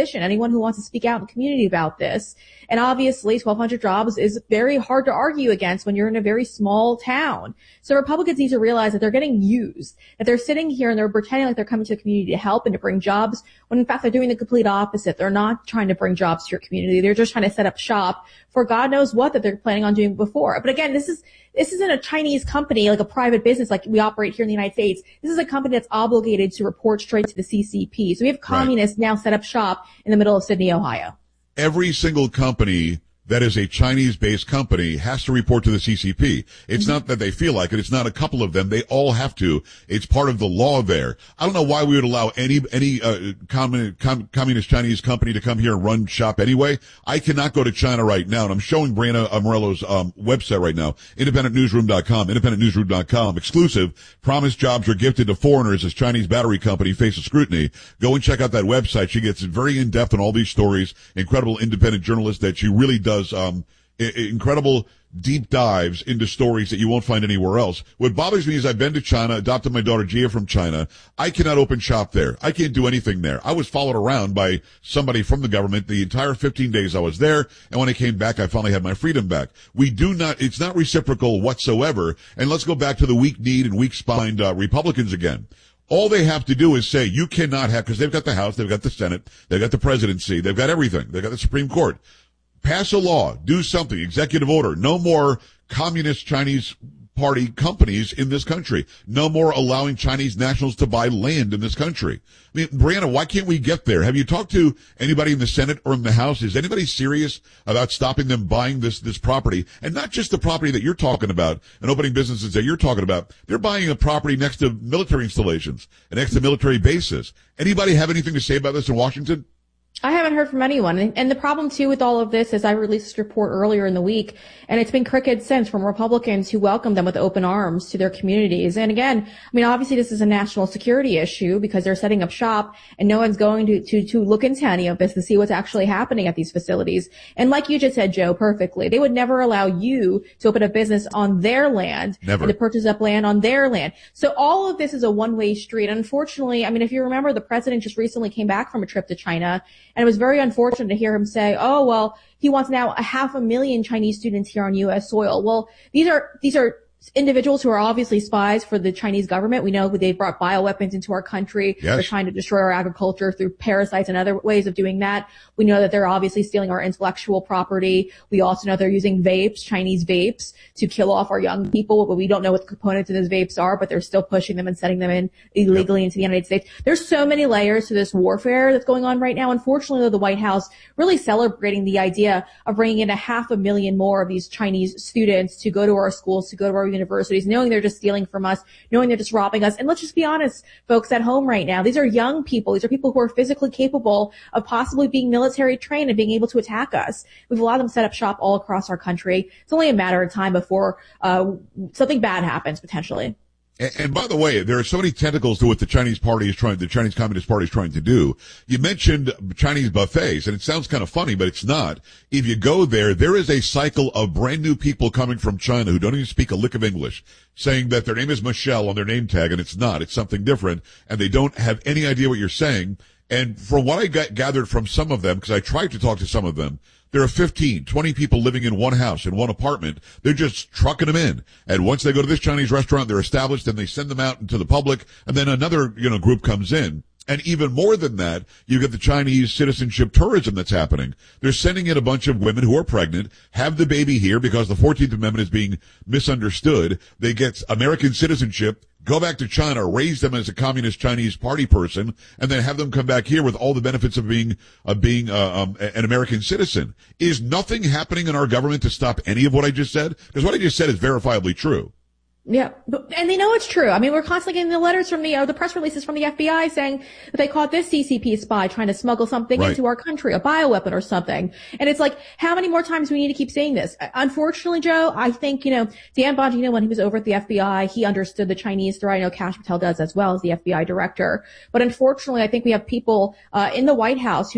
anyone who wants to speak out in the community about this. And obviously, twelve hundred jobs is very hard to argue against when you're in a very small town. So Republicans need to realize that they're getting used, that they're sitting here and they're pretending like they're coming to the community to help and to bring jobs, when in fact they're doing the complete opposite. They're not trying to bring jobs to your community. They're just trying to set up shop for God knows what that they're planning on doing before. But again, this is this isn't a Chinese company, like a private business like we operate here in the United States. This is a company that's obligated to report straight to the C C P. So we have communists right now set up shop in the middle of Sydney, Ohio. Every single company that is a Chinese-based company has to report to the C C P. It's mm-hmm. not that they feel like it. It's not a couple of them. They all have to. It's part of the law there. I don't know why we would allow any any uh, communist, com, communist Chinese company to come here and run shop anyway. I cannot go to China right now, and I'm showing Brianna Morello's um, website right now, independent newsroom dot com, independent newsroom dot com, exclusive. Promised jobs are gifted to foreigners as Chinese battery company faces scrutiny. Go and check out that website. She gets very in-depth on all these stories. Incredible independent journalist that she really does. Um, incredible deep dives into stories that you won't find anywhere else. What bothers me is I've been to China, adopted my daughter Gia from China. I cannot open shop there. I can't do anything there. I was followed around by somebody from the government the entire fifteen days I was there, and when I came back, I finally had my freedom back. We do not, it's not reciprocal whatsoever, and let's go back to the weak-kneed and weak-spined uh, Republicans again. All they have to do is say, you cannot have, because they've got the House, they've got the Senate, they've got the presidency, they've got everything, they've got the Supreme Court. Pass a law, do something, executive order. No more communist Chinese party companies in this country. No more allowing Chinese nationals to buy land in this country. I mean, Brianna, why can't we get there? Have you talked to anybody in the Senate or in the House? Is anybody serious about stopping them buying this, this property? And not just the property that you're talking about and opening businesses that you're talking about. They're buying a property next to military installations and next to military bases. Anybody have anything to say about this in Washington? I haven't heard from anyone. And the problem, too, with all of this is I released this report earlier in the week, and it's been crickets since from Republicans who welcome them with open arms to their communities. And again, I mean, obviously this is a national security issue because they're setting up shop, and no one's going to, to, to look into any of this to see what's actually happening at these facilities. And like you just said, Joe, perfectly, they would never allow you to open a business on their land never. and to purchase up land on their land. So all of this is a one-way street. Unfortunately, I mean, if you remember, the president just recently came back from a trip to China, and it was very unfortunate to hear him say, oh, well, he wants now a half a million Chinese students here on U S soil. Well, these are, these are individuals who are obviously spies for the Chinese government. We know they brought bioweapons into our country. Yes. They're trying to destroy our agriculture through parasites and other ways of doing that. We know that they're obviously stealing our intellectual property. We also know they're using vapes, Chinese vapes, to kill off our young people, but we don't know what the components of those vapes are, but they're still pushing them and setting them in illegally yep. into the United States. There's so many layers to this warfare that's going on right now. Unfortunately, though, the White House really celebrating the idea of bringing in a half a million more of these Chinese students to go to our schools, to go to our universities, knowing they're just stealing from us, knowing they're just robbing us. And let's just be honest, folks at home right now, these are young people. These are people who are physically capable of possibly being military trained and being able to attack us. We've allowed them set up shop all across our country. It's only a matter of time before uh something bad happens, potentially. And, and by the way, there are so many tentacles to what the Chinese Party is trying, the Chinese Communist Party is trying to do. You mentioned Chinese buffets, and it sounds kind of funny, but it's not. If you go there, there is a cycle of brand new people coming from China who don't even speak a lick of English, saying that their name is Michelle on their name tag, and it's not. It's something different, and they don't have any idea what you're saying. And from what I got gathered from some of them, because I tried to talk to some of them, there are fifteen, twenty people living in one house, in one apartment. They're just trucking them in. And once they go to this Chinese restaurant, they're established, and they send them out into the public, and then another, you know, group comes in. And even more than that, you get the Chinese citizenship tourism that's happening. They're sending in a bunch of women who are pregnant, have the baby here because the fourteenth Amendment is being misunderstood. They get American citizenship, go back to China, raise them as a communist Chinese party person, and then have them come back here with all the benefits of being of being uh, um, an American citizen. Is nothing happening in our government to stop any of what I just said? Because what I just said is verifiably true. Yeah, but, and they know it's true. I mean, we're constantly getting the letters from the, uh, the press releases from the F B I saying that they caught this C C P spy trying to smuggle something right. into our country, a bioweapon or something. And it's like, how many more times do we need to keep saying this? Unfortunately, Joe, I think, you know, Dan Bongino, when he was over at the F B I, he understood the Chinese threat. I know Kash Patel does as well as the F B I director. But unfortunately, I think we have people, uh, in the White House who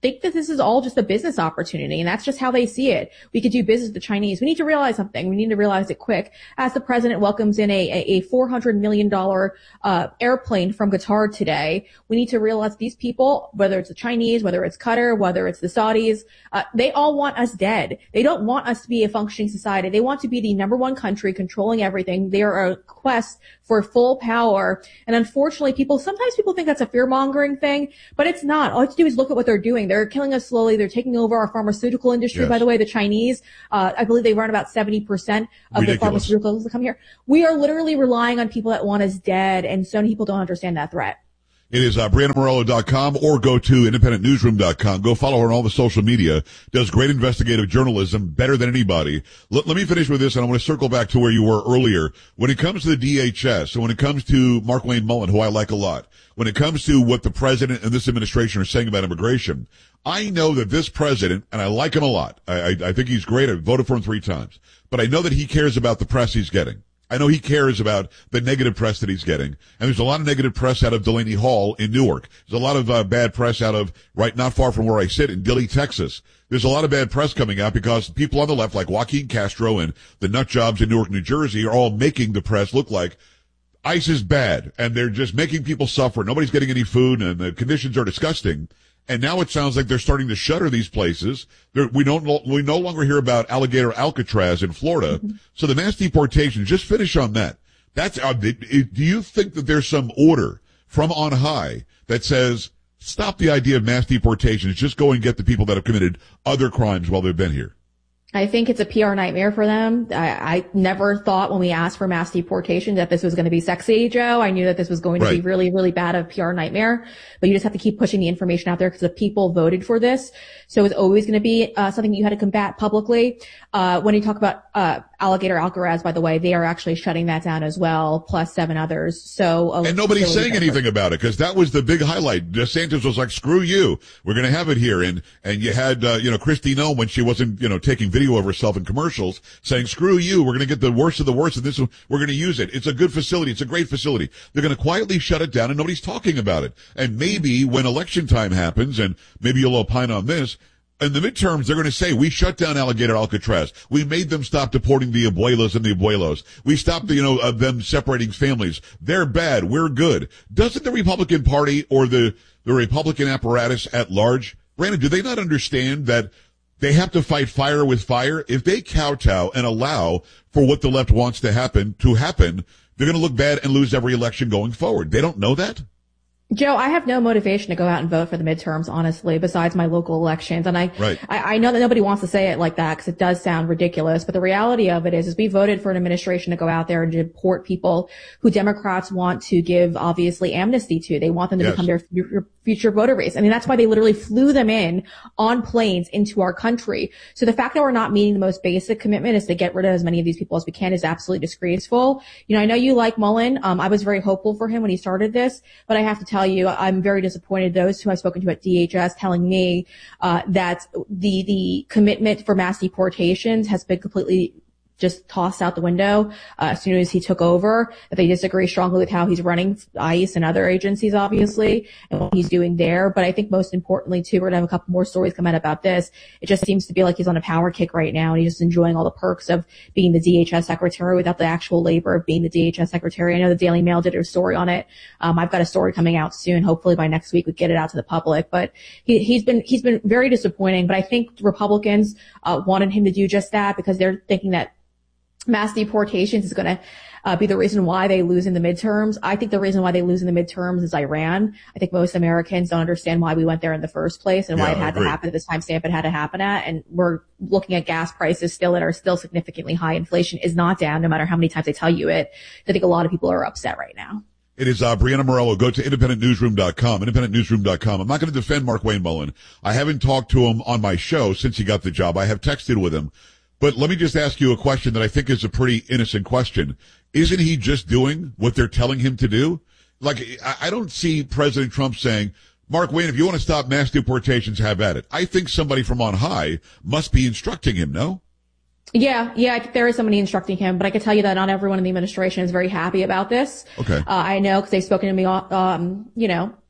think that this is all just a business opportunity, and that's just how they see it. We could do business with the Chinese. We need to realize something. We need to realize it quick. As the president welcomes in a, a four hundred million dollars uh, airplane from Qatar today, we need to realize these people, whether it's the Chinese, whether it's Qatar, whether it's the Saudis, uh, they all want us dead. They don't want us to be a functioning society. They want to be the number one country controlling everything. They are a quest for full power. And unfortunately, people, sometimes people think that's a fear-mongering thing, but it's not. All you have to do is look at what they're doing. They're killing us slowly. They're taking over our pharmaceutical industry. Yes. By the way, the Chinese, uh, I believe they run about seventy percent of Ridiculous. The pharmaceuticals that come here. We are literally relying on people that want us dead, and so many people don't understand that threat. It is uh, Brianna Morello dot com, or go to independent newsroom dot com. Go follow her on all the social media. Does great investigative journalism, better than anybody. Let, let me finish with this, and I want to circle back to where you were earlier. When it comes to the D H S, and when it comes to Mark Wayne Mullen, who I like a lot, when it comes to what the president and this administration are saying about immigration, I know that this president, and I like him a lot. I, I, I think he's great. I voted for him three times. But I know that he cares about the press he's getting. I know he cares about the negative press that he's getting. And there's a lot of negative press out of Delaney Hall in Newark. There's a lot of uh, bad press out of, right not far from where I sit, in Dilley, Texas. There's a lot of bad press coming out because people on the left, like Joaquin Castro and the nut jobs in Newark, New Jersey, are all making the press look like ICE is bad, and they're just making people suffer. Nobody's getting any food, and the conditions are disgusting. And now it sounds like they're starting to shutter these places. They're, we don't, we no longer hear about Alligator Alcatraz in Florida. Mm-hmm. So the mass deportation, just finish on that. That's, uh, it, it, do you think that there's some order from on high that says, stop the idea of mass deportations, just go and get the people that have committed other crimes while they've been here? I think it's a P R nightmare for them. I, I never thought when we asked for mass deportation that this was going to be sexy, Joe. I knew that this was going to right. be really, really bad, a P R nightmare. But you just have to keep pushing the information out there because the people voted for this. So it's always going to be uh, something you had to combat publicly. Uh, when you talk about uh, Alligator Alcatraz, by the way, they are actually shutting that down as well, plus seven others. So uh, and nobody's saying different. anything about it because that was the big highlight. DeSantis was like, "Screw you, we're going to have it here." And and you had uh, you know Kristi Noem, when she wasn't you know taking video of herself in commercials, saying, "Screw you, we're going to get the worst of the worst, and this we're going to use it. It's a good facility. It's a great facility." They're going to quietly shut it down, and nobody's talking about it. And maybe when election time happens, and maybe you'll opine on this. In the midterms, they're going to say, we shut down Alligator Alcatraz. We made them stop deporting the abuelos and the abuelos. We stopped, you know, of them separating families. They're bad. We're good. Doesn't the Republican Party or the, the Republican apparatus at large, Brandon, do they not understand that they have to fight fire with fire? If they kowtow and allow for what the left wants to happen to happen, they're going to look bad and lose every election going forward. They don't know that? Joe, I have no motivation to go out and vote for the midterms, honestly, besides my local elections. And I, right. I, I know that nobody wants to say it like that because it does sound ridiculous. But the reality of it is, is we voted for an administration to go out there and deport people who Democrats want to give, obviously, amnesty to. They want them to yes. become their f- future voter base. I mean, that's why they literally flew them in on planes into our country. So the fact that we're not meeting the most basic commitment is to get rid of as many of these people as we can is absolutely disgraceful. You know, I know you like Mullen. Um, I was very hopeful for him when he started this, but I have to tell you, I'm very disappointed. Those who I've spoken to at D H S telling me uh, that the the commitment for mass deportations has been completely just tossed out the window uh, as soon as he took over, that they disagree strongly with how he's running ICE and other agencies, obviously, and what he's doing there. But I think most importantly, too, we're going to have a couple more stories come out about this. It just seems to be like he's on a power kick right now, and he's just enjoying all the perks of being the D H S secretary without the actual labor of being the D H S secretary. I know the Daily Mail did a story on it. Um, I've got a story coming out soon. Hopefully by next week we get it out to the public. But he, he's been he's been very disappointing. But I think Republicans uh, wanted him to do just that because they're thinking that mass deportations is going to uh, be the reason why they lose in the midterms. I think the reason why they lose in the midterms is Iran. I think most Americans don't understand why we went there in the first place and why yeah, it had to happen at this time stamp it had to happen at. And we're looking at gas prices still that are still significantly high. Inflation is not down, no matter how many times they tell you it. I think a lot of people are upset right now. It is uh, Brianna Morello. Go to independent newsroom dot com, independent newsroom dot com. I'm not going to defend Mark Wayne Mullen. I haven't talked to him on my show since he got the job. I have texted with him. But let me just ask you a question that I think is a pretty innocent question. Isn't he just doing what they're telling him to do? Like, I don't see President Trump saying, Mark Wayne, if you want to stop mass deportations, have at it. I think somebody from on high must be instructing him, no? Yeah, yeah, I think there is somebody instructing him, but I can tell you that not everyone in the administration is very happy about this. Okay. Uh, I know because they've spoken to me, um, you know,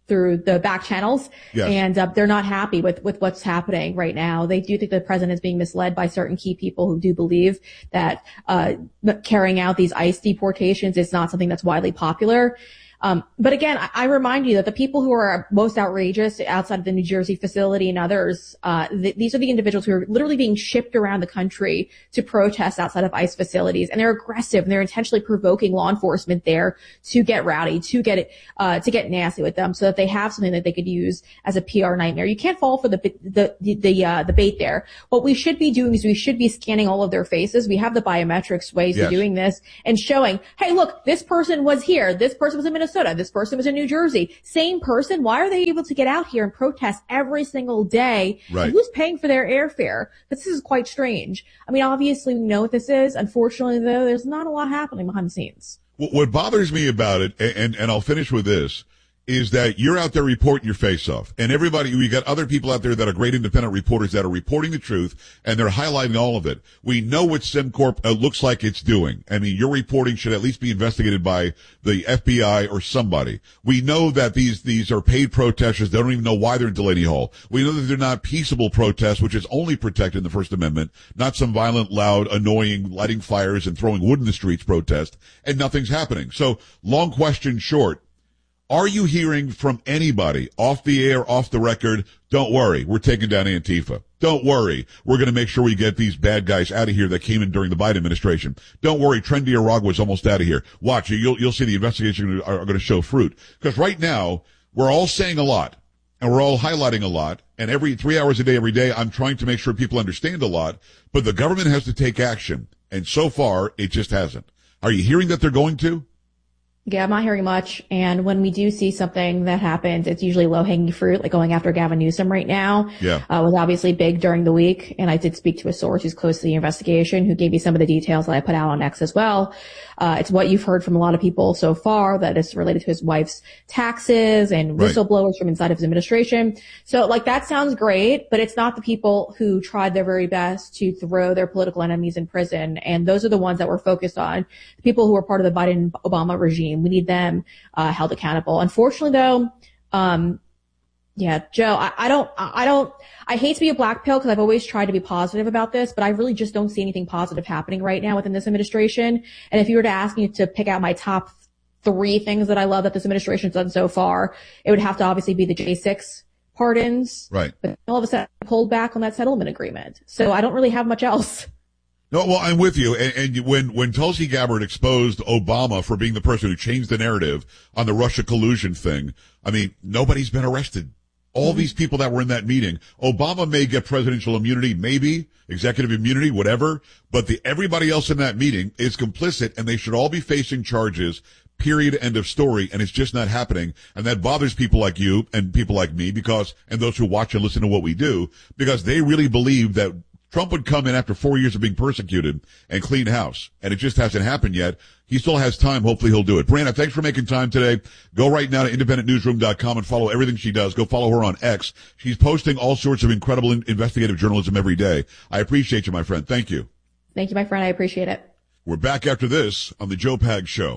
through the back channels. Yes. And uh, they're not happy with, with what's happening right now. They do think the president is being misled by certain key people who do believe that uh carrying out these ICE deportations is not something that's widely popular. Um, but again, I, I remind you that the people who are most outrageous outside of the New Jersey facility and others, uh, th- these are the individuals who are literally being shipped around the country to protest outside of ICE facilities. And they're aggressive and they're intentionally provoking law enforcement there to get rowdy, to get, uh, to get nasty with them so that they have something that they could use as a P R nightmare. You can't fall for the, the, the, the, uh, the bait there. What we should be doing is we should be scanning all of their faces. We have the biometrics ways Yes. of doing this and showing, hey, look, this person was here. This person was in Minnesota. This person was in New Jersey. Same person. Why are they able to get out here and protest every single day? Right. And who's paying for their airfare? This is quite strange. I mean, obviously we know what this is. Unfortunately, though, there's not a lot happening behind the scenes. What bothers me about it, and, and I'll finish with this, is that you're out there reporting your face off. And everybody, we got other people out there that are great independent reporters that are reporting the truth, and they're highlighting all of it. We know what SimCorp uh, looks like it's doing. I mean, your reporting should at least be investigated by the F B I or somebody. We know that these, these are paid protesters. They don't even know why they're in Delaney Hall. We know that they're not peaceable protests, which is only protected in the First Amendment, not some violent, loud, annoying, lighting fires and throwing wood in the streets protest, and nothing's happening. So, long question short, are you hearing from anybody off the air, off the record? Don't worry, we're taking down Antifa. Don't worry, we're going to make sure we get these bad guys out of here that came in during the Biden administration. Don't worry, Trendy Aragua is almost out of here. Watch, you'll you'll see the investigation are, are going to show fruit. Because right now, we're all saying a lot, and we're all highlighting a lot, and every three hours a day, every day, I'm trying to make sure people understand a lot, but the government has to take action, and so far, it just hasn't. Are you hearing that they're going to? Yeah, I'm not hearing much. And when we do see something that happens, it's usually low-hanging fruit, like going after Gavin Newsom right now. Yeah. Uh, was obviously big during the week. And I did speak to a source who's close to the investigation who gave me some of the details that I put out on X as well. Uh, it's what you've heard from a lot of people so far that is related to his wife's taxes and Right. whistleblowers from inside of his administration. So like that sounds great, but it's not the people who tried their very best to throw their political enemies in prison. And those are the ones that we're focused on. The people who are part of the Biden Obama regime. We need them, uh, held accountable. Unfortunately though, um, yeah, Joe, I, I don't, I don't, I hate to be a black pill because I've always tried to be positive about this, but I really just don't see anything positive happening right now within this administration. And if you were to ask me to pick out my top three things that I love that this administration's done so far, it would have to obviously be the J six pardons. Right. But all of a sudden pulled back on that settlement agreement. So I don't really have much else. No, well, I'm with you. And, and when, when Tulsi Gabbard exposed Obama for being the person who changed the narrative on the Russia collusion thing, I mean, nobody's been arrested. All mm-hmm. these people that were in that meeting, Obama may get presidential immunity, maybe executive immunity, whatever, but the, everybody else in that meeting is complicit and they should all be facing charges, period, end of story. And it's just not happening. And that bothers people like you and people like me because, and those who watch and listen to what we do, because they really believe that Trump would come in after four years of being persecuted and clean house, and it just hasn't happened yet. He still has time. Hopefully he'll do it. Brianna, thanks for making time today. Go right now to independent newsroom dot com and follow everything she does. Go follow her on X. She's posting all sorts of incredible in- investigative journalism every day. I appreciate you, my friend. Thank you. Thank you, my friend. I appreciate it. We're back after this on the Joe Pags Show.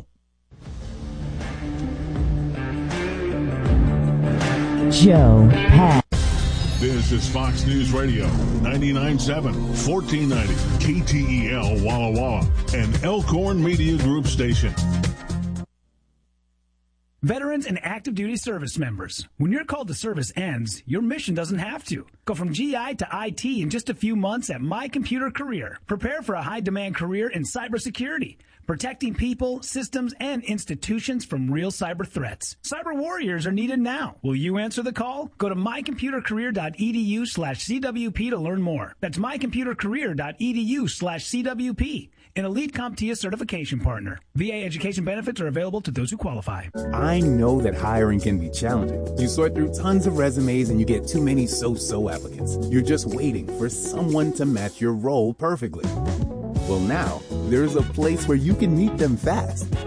Joe Pags. This is Fox News Radio, ninety-nine point seven, fourteen ninety, K T E L Walla Walla, and Elkhorn Media Group station. Veterans and active duty service members, when your call to service ends, your mission doesn't have to. Go from G I to I T in just a few months at My Computer Career. Prepare for a high-demand career in cybersecurity, protecting people, systems, and institutions from real cyber threats. Cyber warriors are needed now. Will you answer the call? Go to my computer career dot e d u slash C W P to learn more. That's my computer career dot e d u slash C W P. An elite CompTIA certification partner. V A education benefits are available to those who qualify. I know that hiring can be challenging. You sort through tons of resumes and you get too many so-so applicants. You're just waiting for someone to match your role perfectly. Well, now, there's a place where you can meet them fast.